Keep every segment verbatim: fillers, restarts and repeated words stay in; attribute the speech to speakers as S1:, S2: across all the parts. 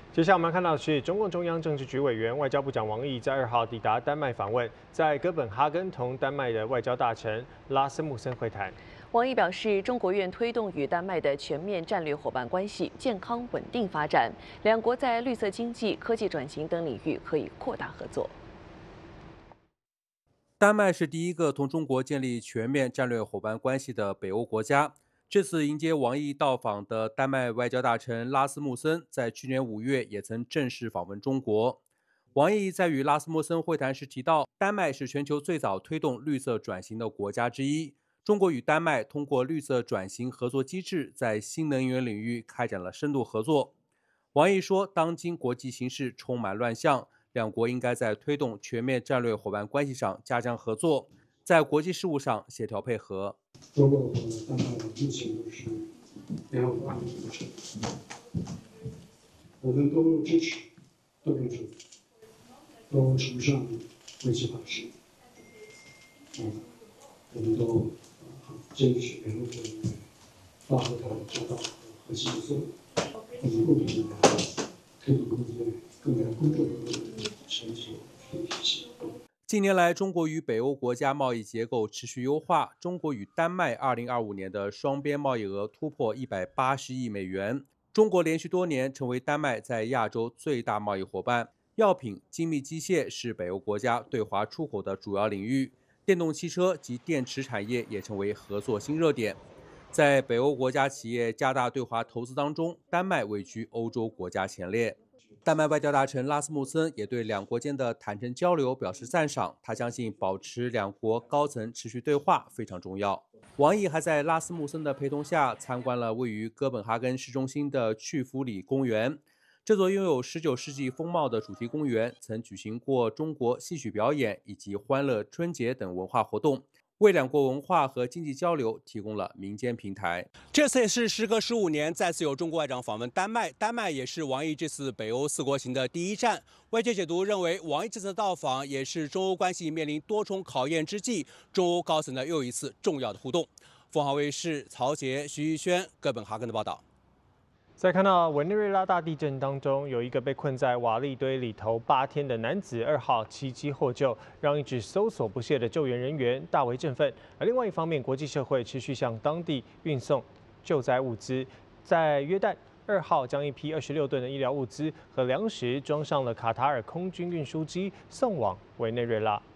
S1: 接下来我们看到的是中共中央政治局委员、外交部长王毅在二号抵达丹麦访问，在哥本哈根同丹麦的外交大臣拉斯穆森会谈。
S2: 王毅表示，中国愿推动与丹麦的全面战略伙伴关系健康稳定发展，两国在绿色经济、科技转型等领域可以扩大合作。
S3: 丹麦是第一个同中国建立全面战略伙伴关系的北欧国家。这次迎接王毅到访的丹麦外交大臣拉斯穆森，在去年五月也曾正式访问中国。王毅在与拉斯穆森会谈时提到，丹麦是全球最早推动绿色转型的国家之一。中国与丹麦通过绿色转型合作机制，在新能源领域开展了深度合作。王毅说，当今国际形势充满乱象，两国应该在推动全面战略伙伴关系上加强合作，在国际事务上协调配合。
S4: 中国和丹麦目前都是联合国安理会成员，我们都支持多边政府，都崇尚国际法治，嗯，我们都很坚持联合国里面发挥它的主导和核心作用，我们共同来推动更加更加公正合理的全球体系。
S3: 近年来，中国与北欧国家贸易结构持续优化。中国与丹麦二零二五年的双边贸易额突破一百八十亿美元。中国连续多年成为丹麦在亚洲最大贸易伙伴。药品、精密机械是北欧国家对华出口的主要领域，电动汽车及电池产业也成为合作新热点。在北欧国家企业加大对华投资当中，丹麦位居欧洲国家前列。丹麦外交大臣拉斯穆森也对两国间的坦诚交流表示赞赏，他相信保持两国高层持续对话非常重要。王毅还在拉斯穆森的陪同下参观了位于哥本哈根市中心的去弗里公园。这座拥有十九世纪风貌的主题公园曾举行过中国戏曲表演以及欢乐春节等文化活动，为两国文化和经济交流提供了民间平台。
S5: 这次也是时隔十五年，再次有中国外长访问丹麦，丹麦也是王毅这次北欧四国行的第一站。外界解读认为，王毅这次到访也是中欧关系面临多重考验之际，中欧高层的又一次重要的互动。凤凰卫视曹杰、徐玉轩哥本哈根的报道。
S1: 再看到委内瑞拉大地震当中，有一个被困在瓦砾堆里头八天的男子二号奇迹获救，让一直搜索不懈的救援人员大为振奋。而另外一方面，国际社会持续向当地运送救灾物资，在约旦二号将一批二十六吨的医疗物资和粮食装上了卡塔尔空军运输机，送往委内瑞拉。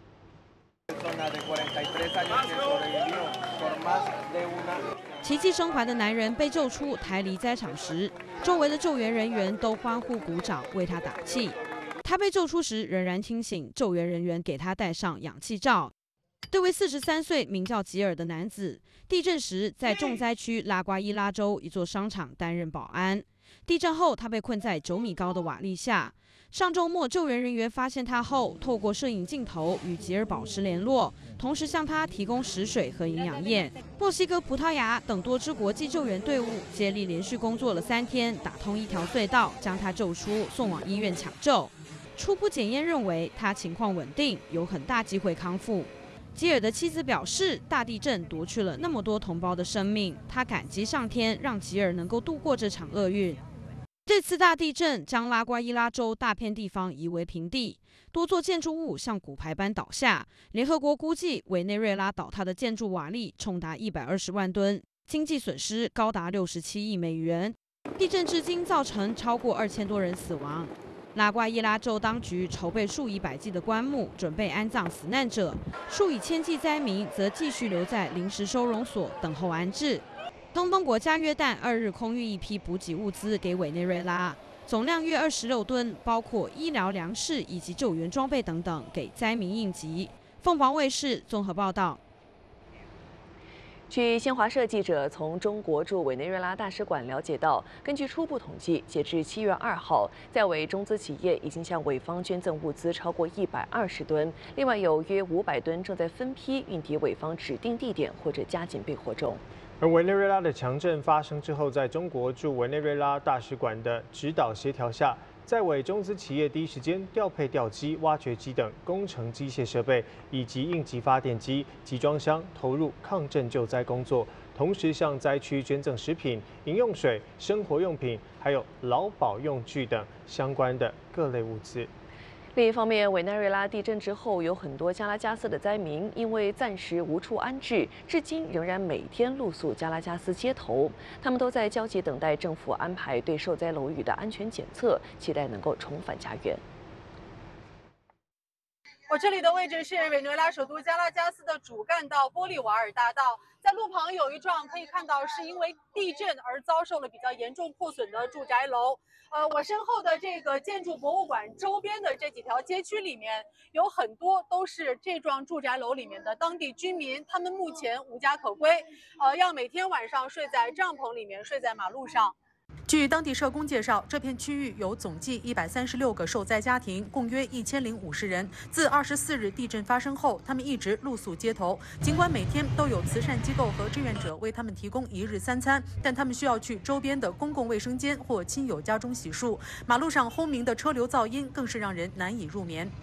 S6: 奇迹生还的男人被救出台离灾场时，周围的救援人员都欢呼鼓掌为他打气。他被救出时仍然清醒，救援人员给他戴上氧气罩。这位四十三岁名叫吉尔的男子，地震时在重灾区拉瓜伊拉州一座商场担任保安。地震后，他被困在九米高的瓦砾下。上周末，救援人员发现他后，透过摄影镜头与吉尔保持联络，同时向他提供食水和营养液。墨西哥、葡萄牙等多支国际救援队伍接力连续工作了三天，打通一条隧道，将他救出，送往医院抢救。初步检验认为他情况稳定，有很大机会康复。吉尔的妻子表示，大地震夺去了那么多同胞的生命，他感激上天让吉尔能够度过这场厄运。这次大地震将拉瓜伊拉州大片地方夷为平地，多座建筑物像骨牌般倒下。联合国估计，委内瑞拉倒塌的建筑瓦砾重达一百二十万吨，经济损失高达六十七亿美元。地震至今造成超过二千多人死亡。拉瓜伊拉州当局筹备数以百计的棺木，准备安葬死难者；数以千计灾民则继续留在临时收容所等候安置。中东国家约旦二日空运一批补给物资给委内瑞拉，总量约二十六吨，包括医疗、粮食以及救援装备等等，给灾民应急。凤凰卫视综合报道。
S2: 据新华社记者从中国驻委内瑞拉大使馆了解到，根据初步统计，截至七月二号，在委中资企业已经向委方捐赠物资超过一百二十吨，另外有约五百吨正在分批运抵委方指定地点或者加紧备货中。
S1: 而委内瑞拉的强震发生之后，在中国驻委内瑞拉大使馆的指导协调下，在委中资企业第一时间调配吊机、挖掘机等工程机械设备，以及应急发电机、集装箱，投入抗震救灾工作， 同时向灾区捐赠食品、饮用水、生活用品，还有劳保用具等相关的各类物资。
S2: 另一方面，委内瑞拉地震之后，有很多加拉加斯的灾民因为暂时无处安置，至今仍然每天露宿加拉加斯街头。他们都在焦急等待政府安排对受灾楼宇的安全检测，期待能够重返家园。
S7: 我这里的位置是委内瑞拉首都加拉加斯的主干道玻利瓦尔大道，在路旁有一幢可以看到是因为地震而遭受了比较严重破损的住宅楼。呃，我身后的这个建筑博物馆周边的这几条街区里面，有很多都是这幢住宅楼里面的当地居民，他们目前无家可归，呃，要每天晚上睡在帐篷里面，睡在马路上。据当地社工介绍，这片区域有总计一百三十六个受灾家庭，共约一千零五十人。自二十四日地震发生后，他们一直露宿街头。尽管每天都有慈善机构和志愿者为他们提供一日三餐，但他们需要去周边的公共卫生间或亲友家中洗漱。马路上轰鸣的车流噪音更是让人难以入眠。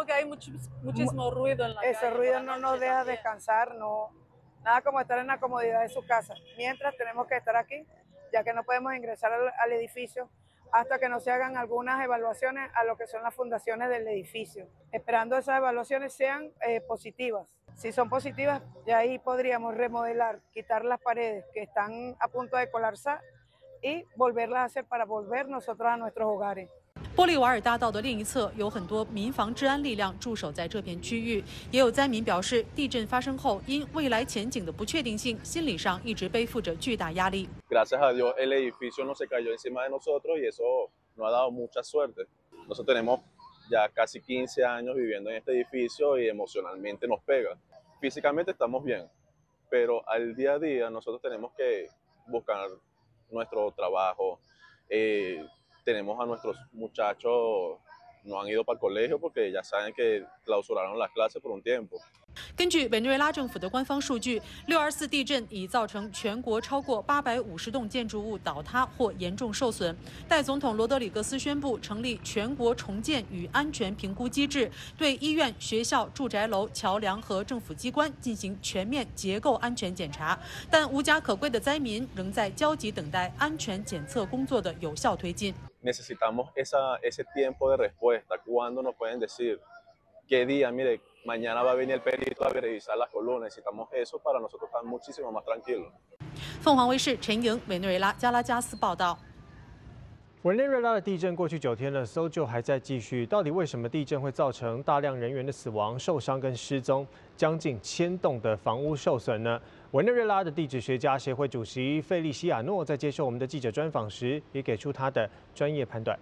S8: Ese ruido no nos deja descansar, no nada como estar en la comodidad de su casa. Mientras tenemos que estar aquí, ya que no podemos ingresar al, al edificio hasta que no se hagan algunas evaluaciones a lo que son las fundaciones del edificio, esperando esas evaluaciones sean eh, positivas. Si son positivas, ya ahí podríamos remodelar, quitar las paredes que están a punto de colapsar y volverlas a hacer para volver nosotros a nuestros hogares.
S7: 玻利瓦尔大道的另一侧有很多民防治安力量驻守在这片区域，也有灾民表示，地震发生后，因未来前景的不确定性，心理上一直背负着巨大压力。
S9: Gracias a Dios, el edificio no se cayó encima de nosotros y eso nos ha dado mucha suerte. Nosotros tenemos ya casi quince años viviendo en este edificio y emocionalmente nos pega. Físicamente estamos bien, pero al día a día nosotros tenemos que buscar nuestro trabajo. Eh, Tenemos a nuestros muchachos, no han ido para el colegio porque ya saben que clausuraron las clases por un tiempo.
S7: 根据委内瑞拉政府的官方数据，六二四地震已造成全国超过八百五十栋建筑物倒塌或严重受损。代总统罗德里格斯宣布成立全国重建与安全评估机制，对医院、学校、住宅楼、桥梁和政府机关进行全面结构安全检查。但无家可归的灾民仍在焦急等待安全检测工作的有效推进。
S9: Necesitamos esa, ese tiempo de respuesta. ¿Cuándo nos pueden decir qué día? Mire, mañana va a venir el perito a revisar las columnas. Necesitamos eso para nosotros estar muchísimo más tranquilos.
S7: 凤凰卫视陈莹，委内瑞拉加拉加斯报道。
S1: 委内瑞拉的地震过去九天了，搜救还在继续。到底为什么地震会造成大量人员的死亡、受伤跟失踪，将近千栋的房屋受损呢？委内瑞拉的地质学家协会主席费利西亚诺在接受我们的记者专访时，也给出他的专业判断。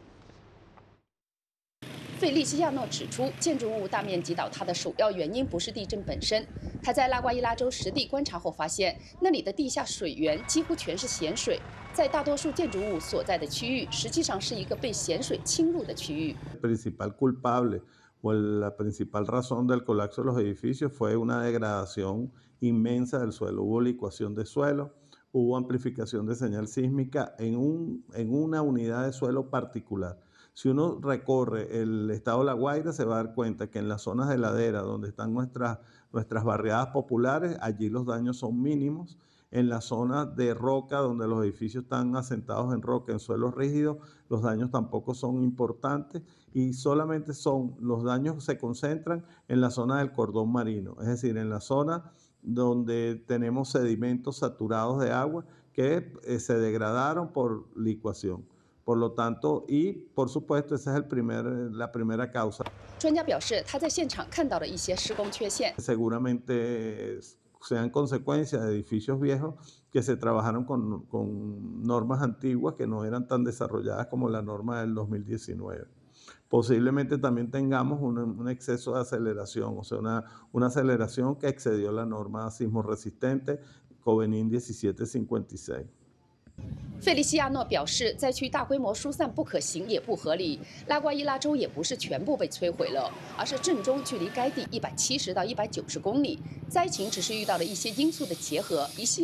S10: 费利西亚诺指出，建筑物大面积倒塌的首要原因不是地震本身。他在拉瓜伊拉州实地观察后发现，那里的地下水源几乎全是咸水，在大多数建筑物所在的区域，实际上是一个被咸水侵入的区域。
S11: Principal culpable o la principal razón del colapso de los edificios fue una degradación inmensa del suelo. Hubo licuación de suelo, hubo amplificación de señal sísmica en, un, en una unidad de suelo particular. Si uno recorre el estado de La Guaira, se va a dar cuenta que en las zonas de ladera donde están nuestras, nuestras barriadas populares, allí los daños son mínimos. En la zona de roca, donde los edificios están asentados en roca, en suelos rígidos, los daños tampoco son importantes y solamente son, los daños se concentran en la zona del cordón marino, es decir, en la zona donde tenemos sedimentos saturados de agua que eh, se degradaron por licuación. Por lo tanto, y por supuesto, esa es el primer, la primera causa.
S10: 专家表示，他在现场看到了一些施工缺陷。
S11: Seguramente sean consecuencias de edificios viejos que se trabajaron con, con normas antiguas que no eran tan desarrolladas como la norma del dos mil diecinueve. Posiblemente también tengamos un, un exceso de aceleración, o sea, una, una aceleración que excedió la norma sismo resistente Covenin diecisiete cincuenta y seis.
S10: 费利西亚诺表示，灾区大规模疏散不可行也不合理。拉瓜伊拉州也不是全部被摧毁了，而是震中距离该地一百七十到一百九十公里。灾情只是遇到了一些因素的结合，一系